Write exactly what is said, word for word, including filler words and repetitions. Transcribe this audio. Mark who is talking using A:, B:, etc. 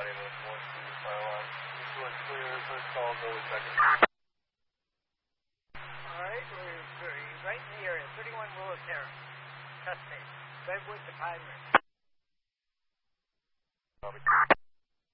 A: Scotty with one two fire line. This was clear, first call, go with second.
B: Alright, we're right in the area, thirty-one Willow Terrace. Test station. Redwood to Pine Ridge.
A: Copy.